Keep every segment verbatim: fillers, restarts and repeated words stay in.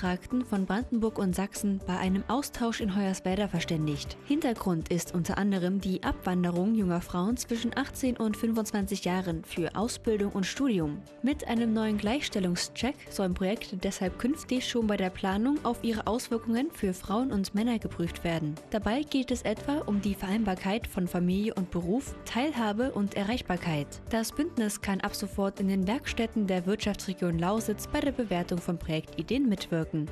Baubeauftragten von Brandenburg und Sachsen bei einem Austausch in Hoyerswerda verständigt. Hintergrund ist unter anderem die Abwanderung junger Frauen zwischen achtzehn und fünfundzwanzig Jahren für Ausbildung und Studium. Mit einem neuen Gleichstellungscheck sollen Projekte deshalb künftig schon bei der Planung auf ihre Auswirkungen für Frauen und Männer geprüft werden. Dabei geht es etwa um die Vereinbarkeit von Familie und Beruf, Teilhabe und Erreichbarkeit. Das Bündnis kann ab sofort in den Werkstätten der Wirtschaftsregion Lausitz bei der Bewertung von Projektideen mitwirken.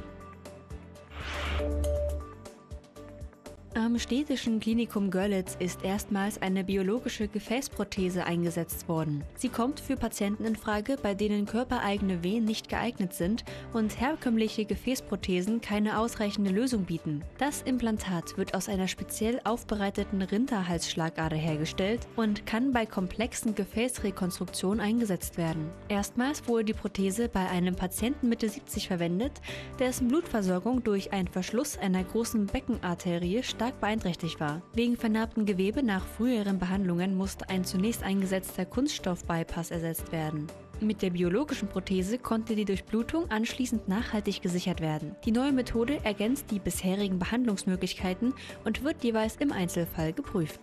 Am Städtischen Klinikum Görlitz ist erstmals eine biologische Gefäßprothese eingesetzt worden. Sie kommt für Patienten in Frage, bei denen körpereigene Venen nicht geeignet sind und herkömmliche Gefäßprothesen keine ausreichende Lösung bieten. Das Implantat wird aus einer speziell aufbereiteten Rinderhalsschlagader hergestellt und kann bei komplexen Gefäßrekonstruktionen eingesetzt werden. Erstmals wurde die Prothese bei einem Patienten Mitte siebzig verwendet, dessen Blutversorgung durch einen Verschluss einer großen Beckenarterie stark beeinträchtigt war. Wegen vernarbtem Gewebe nach früheren Behandlungen musste ein zunächst eingesetzter Kunststoff-Bypass ersetzt werden. Mit der biologischen Prothese konnte die Durchblutung anschließend nachhaltig gesichert werden. Die neue Methode ergänzt die bisherigen Behandlungsmöglichkeiten und wird jeweils im Einzelfall geprüft.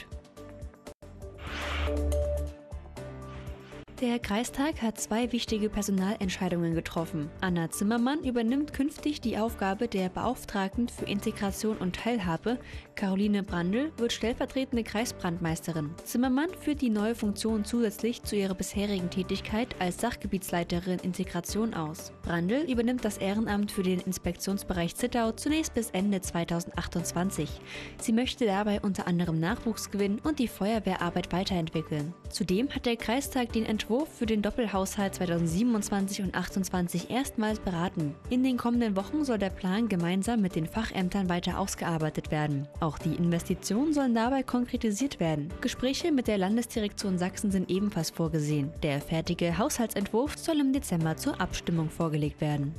Der Kreistag hat zwei wichtige Personalentscheidungen getroffen. Anna Zimmermann übernimmt künftig die Aufgabe der Beauftragten für Integration und Teilhabe. Caroline Brandl wird stellvertretende Kreisbrandmeisterin. Zimmermann führt die neue Funktion zusätzlich zu ihrer bisherigen Tätigkeit als Sachgebietsleiterin Integration aus. Brandl übernimmt das Ehrenamt für den Inspektionsbereich Zittau zunächst bis Ende zweitausendachtundzwanzig. Sie möchte dabei unter anderem Nachwuchs gewinnen und die Feuerwehrarbeit weiterentwickeln. Zudem hat der Kreistag den Entwurf für den Doppelhaushalt zweitausendsiebenundzwanzig und achtundzwanzig erstmals beraten. In den kommenden Wochen soll der Plan gemeinsam mit den Fachämtern weiter ausgearbeitet werden. Auch die Investitionen sollen dabei konkretisiert werden. Gespräche mit der Landesdirektion Sachsen sind ebenfalls vorgesehen. Der fertige Haushaltsentwurf soll im Dezember zur Abstimmung vorgelegt werden.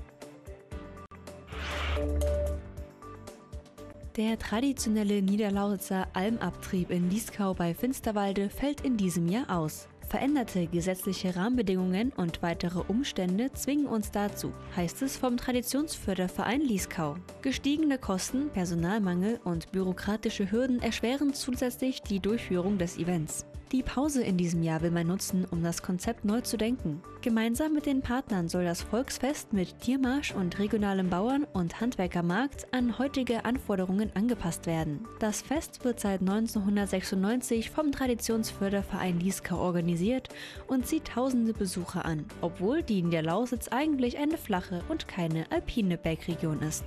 Der traditionelle Niederlausitzer Almabtrieb in Lieskau bei Finsterwalde fällt in diesem Jahr aus. Veränderte gesetzliche Rahmenbedingungen und weitere Umstände zwingen uns dazu, heißt es vom Traditionsförderverein Lieskau. Gestiegene Kosten, Personalmangel und bürokratische Hürden erschweren zusätzlich die Durchführung des Events. Die Pause in diesem Jahr will man nutzen, um das Konzept neu zu denken. Gemeinsam mit den Partnern soll das Volksfest mit Tiermarsch und regionalem Bauern- und Handwerkermarkt an heutige Anforderungen angepasst werden. Das Fest wird seit neunzehnhundertsechsundneunzig vom Traditionsförderverein Lieskau organisiert und zieht tausende Besucher an, obwohl die Niederlausitz eigentlich eine flache und keine alpine Bergregion ist.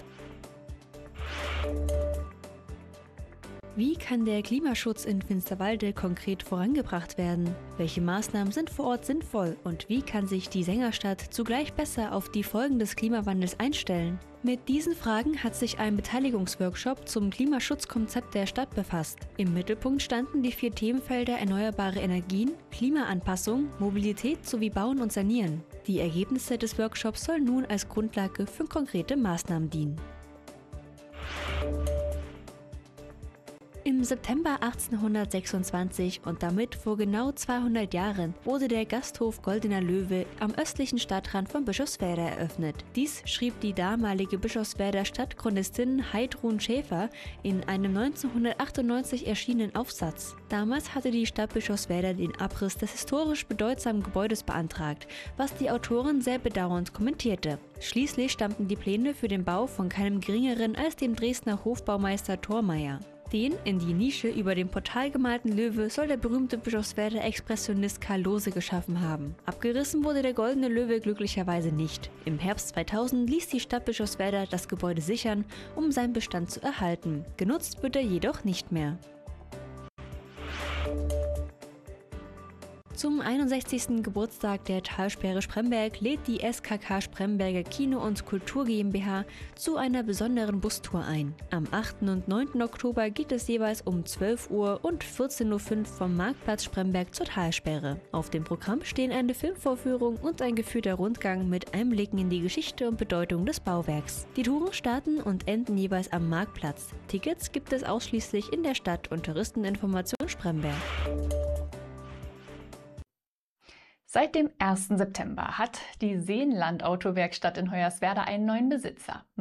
Wie kann der Klimaschutz in Finsterwalde konkret vorangebracht werden? Welche Maßnahmen sind vor Ort sinnvoll und wie kann sich die Sängerstadt zugleich besser auf die Folgen des Klimawandels einstellen? Mit diesen Fragen hat sich ein Beteiligungsworkshop zum Klimaschutzkonzept der Stadt befasst. Im Mittelpunkt standen die vier Themenfelder erneuerbare Energien, Klimaanpassung, Mobilität sowie Bauen und Sanieren. Die Ergebnisse des Workshops sollen nun als Grundlage für konkrete Maßnahmen dienen. Im September achtzehnhundertsechsundzwanzig und damit vor genau zweihundert Jahren wurde der Gasthof Goldener Löwe am östlichen Stadtrand von Bischofswerda eröffnet. Dies schrieb die damalige Bischofswerder Stadtchronistin Heidrun Schäfer in einem neunzehnhundertachtundneunzig erschienenen Aufsatz. Damals hatte die Stadt Bischofswerda den Abriss des historisch bedeutsamen Gebäudes beantragt, was die Autorin sehr bedauernd kommentierte. Schließlich stammten die Pläne für den Bau von keinem geringeren als dem Dresdner Hofbaumeister Thormeyer. Den in die Nische über dem Portal gemalten Löwe soll der berühmte Bischofswerder Expressionist Karl Lohse geschaffen haben. Abgerissen wurde der Goldene Löwe glücklicherweise nicht. Im Herbst zweitausend ließ die Stadt Bischofswerda das Gebäude sichern, um seinen Bestand zu erhalten. Genutzt wird er jedoch nicht mehr. Zum einundsechzigsten Geburtstag der Talsperre Spremberg lädt die S K K Spremberger Kino- und Kultur GmbH zu einer besonderen Bustour ein. Am achten und neunten Oktober geht es jeweils um zwölf Uhr und vierzehn Uhr fünf vom Marktplatz Spremberg zur Talsperre. Auf dem Programm stehen eine Filmvorführung und ein geführter Rundgang mit Einblicken in die Geschichte und Bedeutung des Bauwerks. Die Touren starten und enden jeweils am Marktplatz. Tickets gibt es ausschließlich in der Stadt- und Touristeninformation Spremberg. Seit dem ersten September hat die Seenland Autowerkstatt in Hoyerswerda einen neuen Besitzer.